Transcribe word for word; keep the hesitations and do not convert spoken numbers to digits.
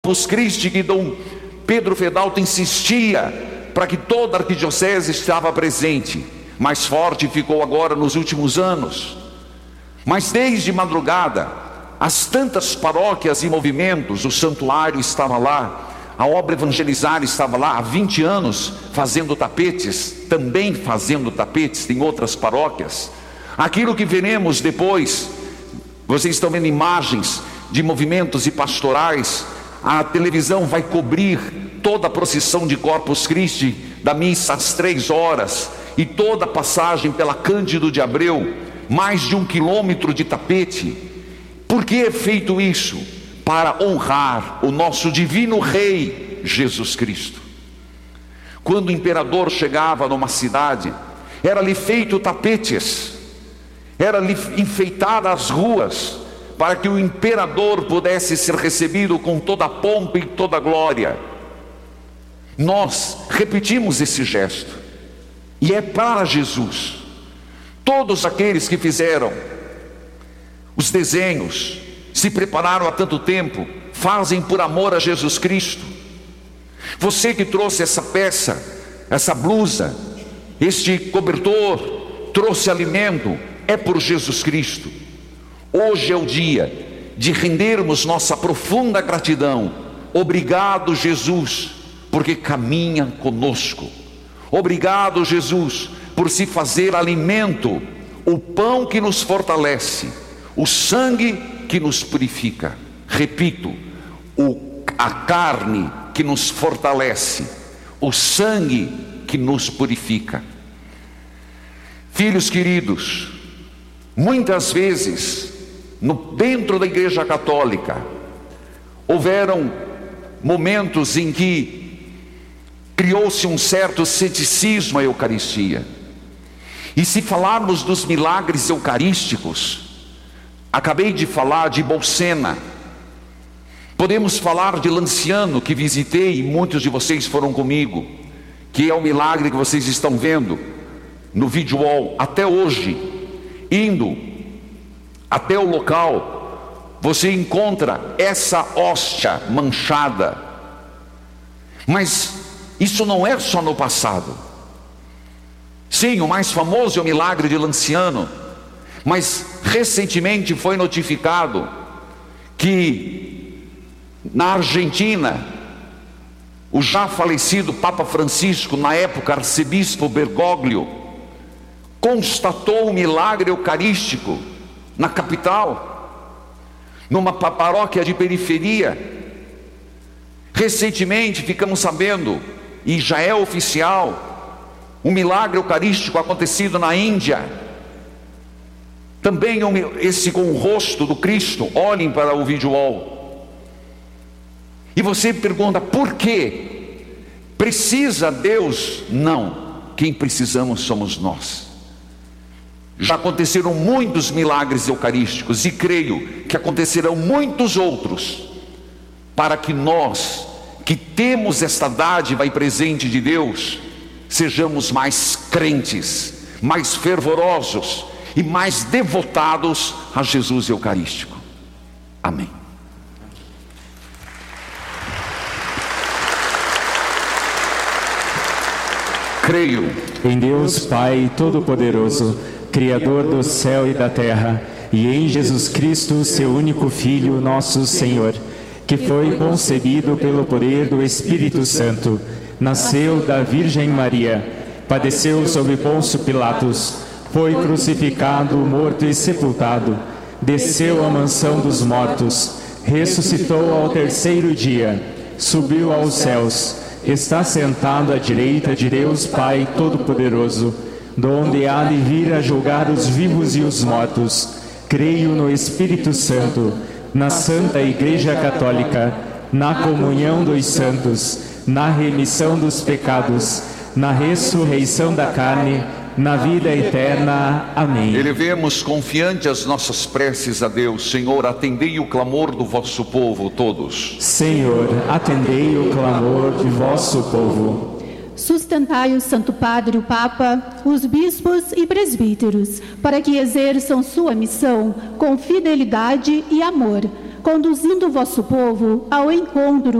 Corpus Christi que Dom Pedro Fedalta insistia para que toda a arquidiocese estava presente. Mais forte ficou agora nos últimos anos. Mas desde madrugada, as tantas paróquias e movimentos, o santuário estava lá, a obra evangelizar estava lá há vinte anos, fazendo tapetes, também fazendo tapetes em outras paróquias. Aquilo que veremos depois, vocês estão vendo imagens de movimentos e pastorais, a televisão vai cobrir toda a procissão de Corpus Christi, da missa às três horas, e toda a passagem pela Cândido de Abreu, mais de um quilômetro de tapete. Por que é feito isso? Para honrar o nosso divino Rei Jesus Cristo. Quando o imperador chegava numa cidade, era-lhe feito tapetes, era-lhe enfeitada as ruas, para que o imperador pudesse ser recebido com toda a pompa e toda a glória. Nós repetimos esse gesto, e é para Jesus. Todos aqueles que fizeram os desenhos, se prepararam há tanto tempo, fazem por amor a Jesus Cristo. Você que trouxe essa peça, essa blusa, este cobertor, trouxe alimento, é por Jesus Cristo. Hoje é o dia de rendermos nossa profunda gratidão. Obrigado, Jesus, porque caminha conosco. Obrigado, Jesus, por se fazer alimento, o pão que nos fortalece, o sangue que nos purifica. Repito, o, a carne que nos fortalece, o sangue que nos purifica. Filhos queridos, muitas vezes, no, dentro da Igreja Católica, houveram momentos em que criou-se um certo ceticismo à Eucaristia. E se falarmos dos milagres eucarísticos, acabei de falar de Bolsena, podemos falar de Lanciano, que visitei e muitos de vocês foram comigo, que é o milagre que vocês estão vendo no vídeo wall até hoje. Indo até o local, você encontra essa hóstia manchada. Mas isso não é só no passado. Sim, o mais famoso é o milagre de Lanciano, mas recentemente foi notificado que na Argentina, o já falecido Papa Francisco, na época arcebispo Bergoglio, constatou o milagre eucarístico na capital, numa paróquia de periferia. Recentemente ficamos sabendo, e já é oficial, um milagre eucarístico acontecido na Índia. Também esse com o rosto do Cristo. Olhem para o vídeo wall. E você pergunta, por quê? Precisa Deus? Não. Quem precisamos somos nós. Já aconteceram muitos milagres eucarísticos, e creio que acontecerão muitos outros, para que nós, que temos esta dádiva e presente de Deus, sejamos mais crentes, mais fervorosos e mais devotados a Jesus Eucarístico. Amém. Creio em Deus Pai Todo-Poderoso, Criador do céu e da terra, e em Jesus Cristo, seu único Filho, nosso Senhor, que foi concebido pelo poder do Espírito Santo, nasceu da Virgem Maria, padeceu sob Pôncio Pilatos, foi crucificado, morto e sepultado, desceu à mansão dos mortos, ressuscitou ao terceiro dia, subiu aos céus, está sentado à direita de Deus Pai Todo-Poderoso, donde há de vir a julgar os vivos e os mortos. Creio no Espírito Santo, na Santa Igreja Católica, na comunhão dos santos, na remissão dos pecados, na ressurreição da carne, na vida eterna. Amém. Elevemos confiante as nossas preces a Deus. Senhor, atendei o clamor do vosso povo todos. Senhor, atendei o clamor de vosso povo. Sustentai o Santo Padre, o Papa, os bispos e presbíteros, para que exerçam sua missão com fidelidade e amor, conduzindo o vosso povo ao encontro